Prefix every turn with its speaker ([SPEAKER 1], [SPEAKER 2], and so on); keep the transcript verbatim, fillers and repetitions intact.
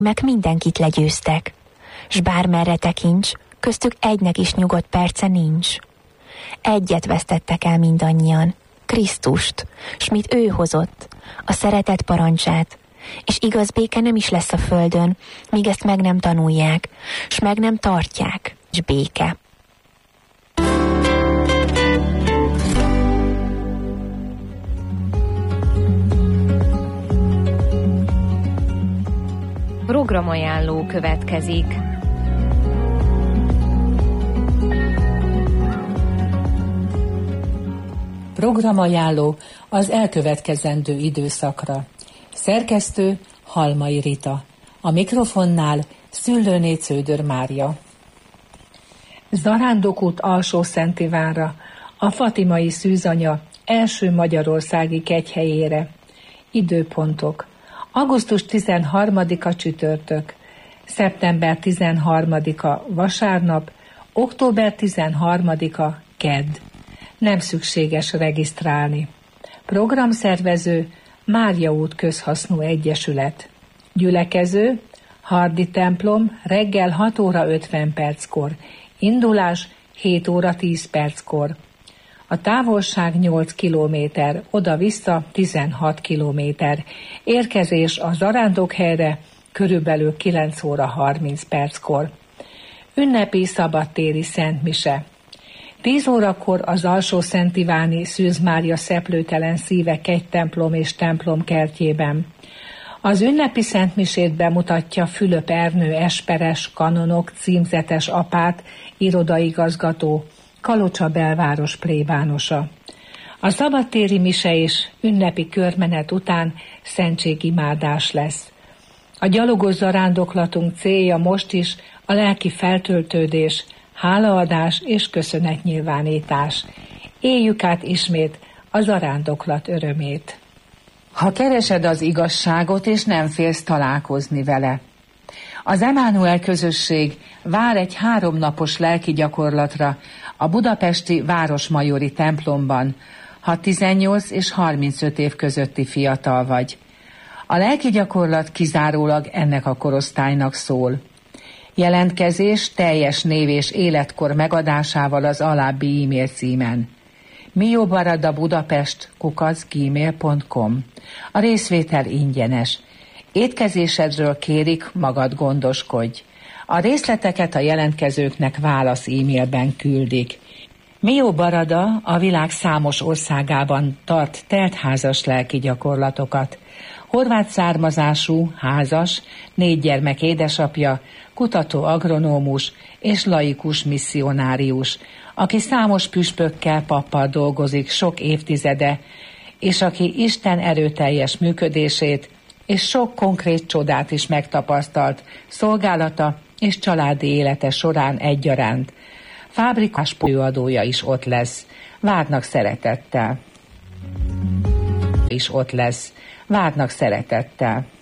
[SPEAKER 1] meg mindenkit legyőztek, s bármerre tekints, köztük egynek is nyugodt perce nincs. Egyet vesztettek el mindannyian, Krisztust, s mit ő hozott, a szeretet parancsát, és igaz béke nem is lesz a földön, míg ezt meg nem tanulják, s meg nem tartják, s béke.
[SPEAKER 2] Programajánló következik.
[SPEAKER 3] Programajánló az elkövetkezendő időszakra. Szerkesztő Halmai Rita. A mikrofonnál Szüllőné Cződör Mária. Zarándokút Alsó-Szentivánra, a fatimai szűzanya első magyarországi kegyhelyére. Időpontok: augusztus tizenharmadika csütörtök, szeptember tizenharmadika vasárnap, október tizenharmadika kedd. Nem szükséges regisztrálni. Programszervező Mária út Közhasznú Egyesület. Gyülekező Hardi templom reggel hat óra ötven perckor. Indulás hét óra tíz perckor. A távolság nyolc kilométer, oda-vissza tizenhat kilométer. Érkezés a zarándokhelyre körülbelül kilenc óra harminc perckor. Ünnepi szabadtéri szentmise. tíz órakor az Alsó-Szentiváni Szűz Mária Szeplőtelen Szíve kegytemplom és templom kertjében. Az ünnepi szentmisét bemutatja Fülöp Ernő esperes, kanonok, címzetes apát, irodaigazgató, Kalocsa belváros plébánosa. A szabadtéri mise és ünnepi körmenet után szentségimádás lesz. A gyalogos zarándoklatunk célja most is a lelki feltöltődés, hálaadás és köszönetnyilvánítás. Éljük át ismét a zarándoklat örömét.
[SPEAKER 4] Ha keresed az igazságot, és nem félsz találkozni vele. Az Emánuel közösség vár egy háromnapos lelki gyakorlatra a budapesti Városmajori templomban, ha tizennyolc és harmincöt év közötti fiatal vagy. A lelki gyakorlat kizárólag ennek a korosztálynak szól. Jelentkezés teljes név és életkor megadásával az alábbi e-mail címen: miobaradabudapest kukac gmail pont com. A részvétel ingyenes. Étkezésedről kérik, magad gondoskodj. A részleteket a jelentkezőknek válasz e-mailben küldik. Mio Barada a világ számos országában tart teltházas lelki gyakorlatokat. Horvát származású, házas, négy gyermek édesapja, kutató agronómus és laikus misszionárius, aki számos püspökkel, pappal dolgozik sok évtizede, és aki Isten erőteljes működését és sok konkrét csodát is megtapasztalt szolgálata és családi élete során egyaránt. Fábrikás előadója is ott lesz. Várnak szeretettel. is ott lesz. Várnak szeretettel.